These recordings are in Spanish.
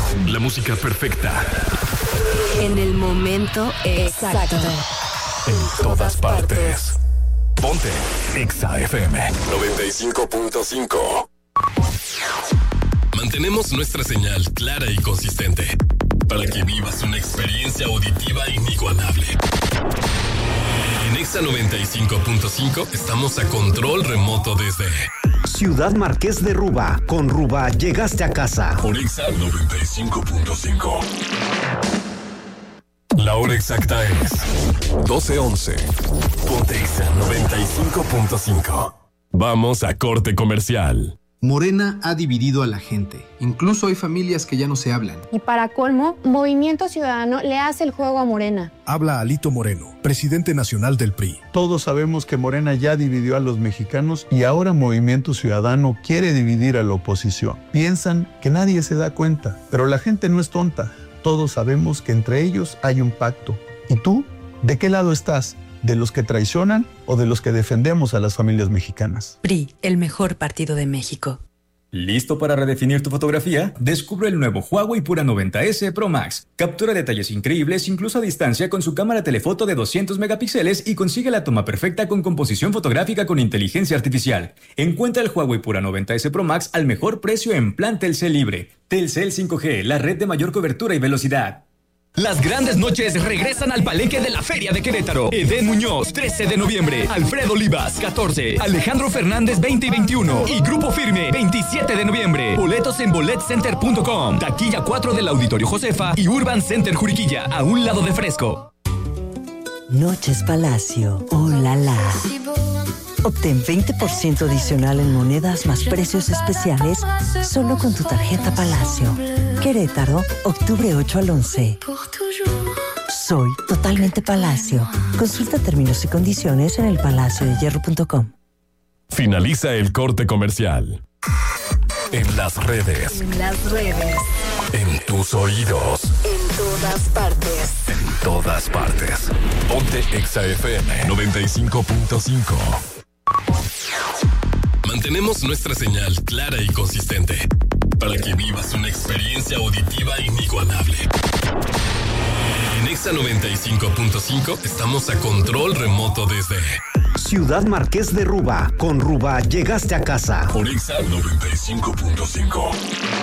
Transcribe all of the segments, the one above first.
La música perfecta. En el momento exacto. En todas partes. Ponte Exa FM 95.5. Mantenemos nuestra señal clara y consistente para que vivas una experiencia auditiva inigualable. En Exa 95.5 estamos a control remoto desde Ciudad Marqués de Ruba. Con Ruba llegaste a casa. por Exa 95.5. La hora exacta es 12:11. Ponte Exa 95.5. Vamos a corte comercial. Morena ha dividido a la gente. Incluso hay familias que ya no se hablan. Y para colmo, Movimiento Ciudadano le hace el juego a Morena. Habla Alito Moreno, presidente nacional del PRI. Todos sabemos que Morena ya dividió a los mexicanos y ahora Movimiento Ciudadano quiere dividir a la oposición. Piensan que nadie se da cuenta, pero la gente no es tonta. Todos sabemos que entre ellos hay un pacto. ¿Y tú? ¿De qué lado estás? ¿De los que traicionan o de los que defendemos a las familias mexicanas? PRI, el mejor partido de México. ¿Listo para redefinir tu fotografía? Descubre el nuevo Huawei Pura 90S Pro Max. Captura detalles increíbles incluso a distancia con su cámara telefoto de 200 megapíxeles y consigue la toma perfecta con composición fotográfica con inteligencia artificial. Encuentra el Huawei Pura 90S Pro Max al mejor precio en plan Telcel Libre. Telcel 5G, la red de mayor cobertura y velocidad. Las grandes noches regresan al Palenque de la Feria de Querétaro. Edén Muñoz, 13 de noviembre. Alfredo Olivas, 14. Alejandro Fernández, 20 y 21. Y Grupo Firme, 27 de noviembre. Boletos en boletcenter.com. Taquilla 4 del Auditorio Josefa y Urban Center Juriquilla, a un lado de Fresco. Noches Palacio. ¡Oh, la la! Obtén 20% adicional en monedas más precios especiales solo con tu tarjeta Palacio. Querétaro, octubre 8 al 11. Soy totalmente Palacio. Consulta términos y condiciones en elpalaciodehierro.com. Finaliza el corte comercial. En las redes. En las redes. En tus oídos. En todas partes. En todas partes. Ponte Exa FM 95.5. Mantenemos nuestra señal clara y consistente para que vivas una experiencia auditiva inigualable. En Exa 95.5 estamos a control remoto desde Ciudad Marqués de Ruba. Con Ruba llegaste a casa. por Exa 95.5.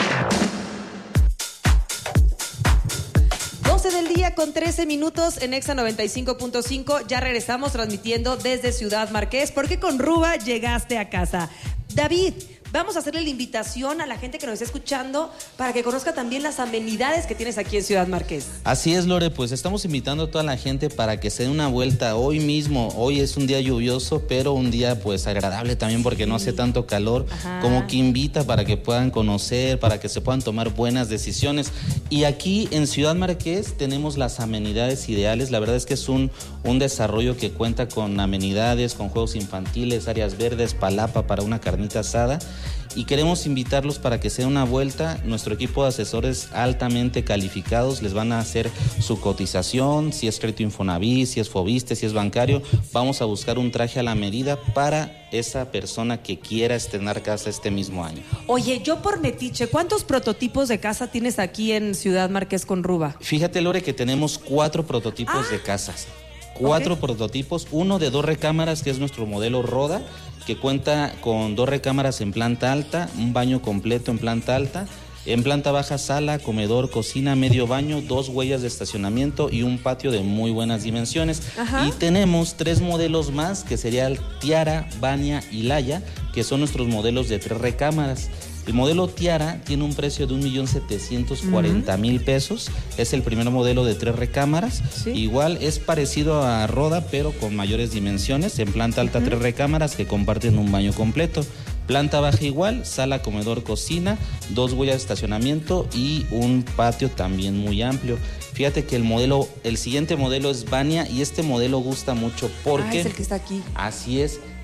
12 del día con 13 minutos en Exa 95.5. Ya regresamos transmitiendo desde Ciudad Marqués, porque con Ruba llegaste a casa. David, vamos a hacerle la invitación a la gente que nos está escuchando para que conozca también las amenidades que tienes aquí en Ciudad Marqués. Así es, Lore, pues estamos invitando a toda la gente para que se dé una vuelta hoy mismo. Hoy es un día lluvioso, pero un día pues agradable también porque no hace tanto calor. Ajá. Como que invita para que puedan conocer, para que se puedan tomar buenas decisiones. Y aquí en Ciudad Marqués tenemos las amenidades ideales. La verdad es que es un desarrollo que cuenta con amenidades, con juegos infantiles, áreas verdes, palapa para una carnita asada. Y queremos invitarlos para que se den una vuelta. Nuestro equipo de asesores altamente calificados les van a hacer su cotización, si es crédito Infonavit, si es Fobiste, si es bancario. Vamos a buscar un traje a la medida para esa persona que quiera estrenar casa este mismo año. Oye, yo por metiche, ¿cuántos prototipos de casa tienes aquí en Ciudad Marqués con Ruba? Fíjate, Lore, que tenemos 4 prototipos de casas. 4 prototipos, uno de 2 recámaras, que es nuestro modelo Roda, que cuenta con 2 recámaras en planta alta, un baño completo en planta alta, en planta baja sala, comedor, cocina, medio baño, 2 huellas de estacionamiento y un patio de muy buenas dimensiones. Ajá. Y tenemos 3 modelos más, que sería el Tiara, Vania y Laya, que son nuestros modelos de 3 recámaras. El modelo Tiara tiene un precio de 1.740.000 pesos. Es el primer modelo de 3 recámaras. ¿Sí? Igual es parecido a Roda, pero con mayores dimensiones. En planta alta 3 recámaras que comparten un baño completo. Planta baja igual, sala, comedor, cocina, 2 huellas de estacionamiento y un patio también muy amplio. Fíjate que el siguiente modelo es Vania y este modelo gusta mucho porque... es el que está aquí. Así es.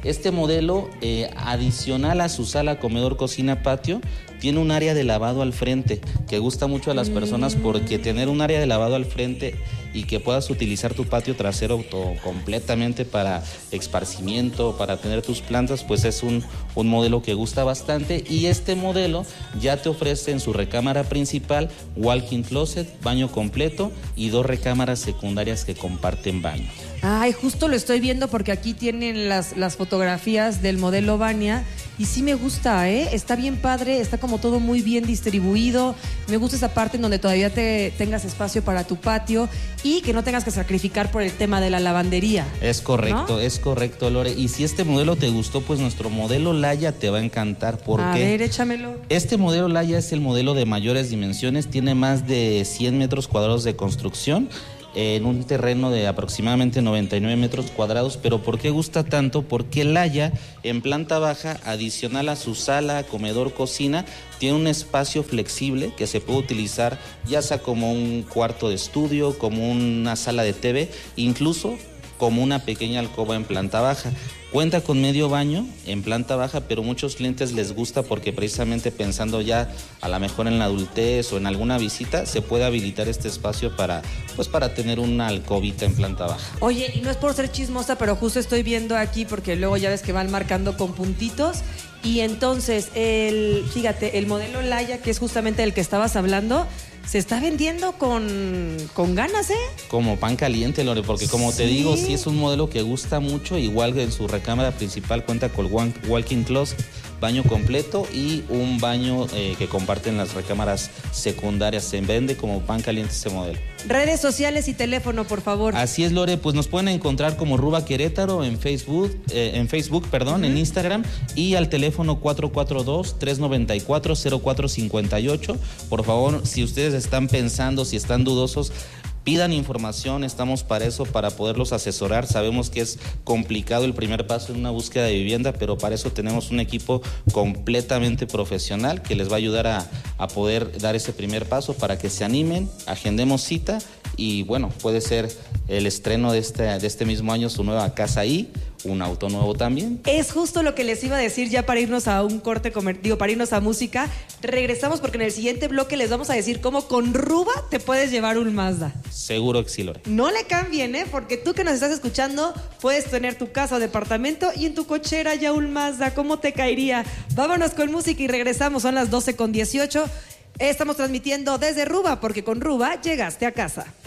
Este modelo, adicional a su sala, comedor, cocina, patio, tiene un área de lavado al frente, que gusta mucho a las personas porque tener un área de lavado al frente y que puedas utilizar tu patio trasero completamente para esparcimiento, para tener tus plantas, pues es un modelo que gusta bastante. Y este modelo ya te ofrece en su recámara principal walk-in closet, baño completo y 2 recámaras secundarias que comparten baño. Ay, justo lo estoy viendo porque aquí tienen las fotografías del modelo Vania y sí me gusta, está bien padre, está como todo muy bien distribuido. Me gusta esa parte en donde todavía tengas espacio para tu patio y que no tengas que sacrificar por el tema de la lavandería. Es correcto, ¿no? Es correcto, Lore. Y si este modelo te gustó, pues nuestro modelo Laya te va a encantar. ¿Por qué? A ver, échamelo. Este modelo Laya es el modelo de mayores dimensiones, tiene más de 100 metros cuadrados de construcción, en un terreno de aproximadamente 99 metros cuadrados. ¿Pero por qué gusta tanto? Porque Laya, en planta baja, adicional a su sala, comedor, cocina, tiene un espacio flexible que se puede utilizar ya sea como un cuarto de estudio, como una sala de TV, incluso como una pequeña alcoba en planta baja. Cuenta con medio baño en planta baja, pero muchos clientes les gusta porque precisamente pensando ya a lo mejor en la adultez o en alguna visita, se puede habilitar este espacio para tener una alcobita en planta baja. Oye, y no es por ser chismosa, pero justo estoy viendo aquí porque luego ya ves que van marcando con puntitos. Y entonces, fíjate, el modelo Laya, que es justamente el que estabas hablando, se está vendiendo con ganas, Como pan caliente, Lore, porque como te digo, sí es un modelo que gusta mucho. Igual que en su recámara principal cuenta con walk-in closet, baño completo y un baño que comparten las recámaras secundarias. Se vende como pan caliente ese modelo. Redes sociales y teléfono, por favor. Así es, Lore, pues nos pueden encontrar como Ruba Querétaro en Facebook, en Instagram, y al teléfono 442-394-0458. Por favor, si ustedes están pensando, si están dudosos, pidan información, estamos para eso, para poderlos asesorar. Sabemos que es complicado el primer paso en una búsqueda de vivienda, pero para eso tenemos un equipo completamente profesional que les va a ayudar a poder dar ese primer paso para que se animen, agendemos cita y bueno, puede ser el estreno de este mismo año su nueva casa ahí, un auto nuevo también. Es justo lo que les iba a decir ya para irnos a un corte para irnos a música. Regresamos porque en el siguiente bloque les vamos a decir cómo con Ruba te puedes llevar un Mazda. Seguro que sí, Lore. No le cambien, porque tú que nos estás escuchando puedes tener tu casa o departamento y en tu cochera ya un Mazda. ¿Cómo te caería? Vámonos con música y regresamos. Son las 12:18. Estamos transmitiendo desde Ruba porque con Ruba llegaste a casa.